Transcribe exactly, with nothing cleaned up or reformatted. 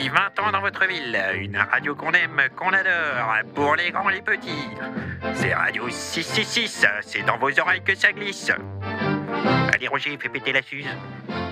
depuis vingt ans dans votre ville. Une radio qu'on aime, qu'on adore, pour les grands et les petits. C'est Radio six cent soixante-six, c'est dans vos oreilles que ça glisse. Allez Roger, fais péter la suze.